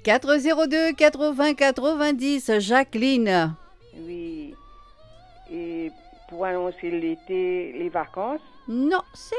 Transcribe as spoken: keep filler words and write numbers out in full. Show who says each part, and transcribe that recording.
Speaker 1: quatre zéro deux quatre-vingts quatre-vingt-dix, Jacqueline.
Speaker 2: Oui. Et pour annoncer l'été, les vacances.
Speaker 1: Non, c'est